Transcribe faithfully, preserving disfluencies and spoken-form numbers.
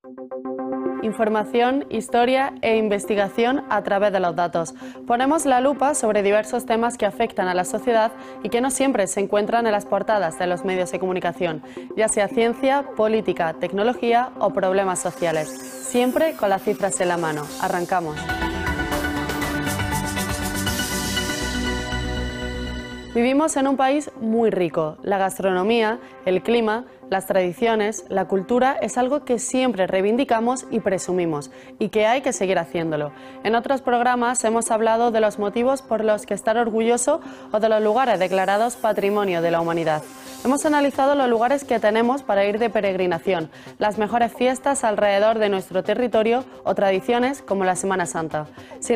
Información, historia e investigación a través de los datos. Ponemos la lupa sobre diversos temas que afectan a la sociedad y que no siempre se encuentran en las portadas de los medios de comunicación, ya sea ciencia, política, tecnología o problemas sociales. Siempre con las cifras en la mano. Arrancamos. Vivimos en un país muy rico. La gastronomía, el clima, las tradiciones, la cultura es algo que siempre reivindicamos y presumimos, y que hay que seguir haciéndolo. En otros programas hemos hablado de los motivos por los que estar orgulloso o de los lugares declarados Patrimonio de la Humanidad. Hemos analizado los lugares que tenemos para ir de peregrinación, las mejores fiestas alrededor de nuestro territorio o tradiciones como la Semana Santa. Sin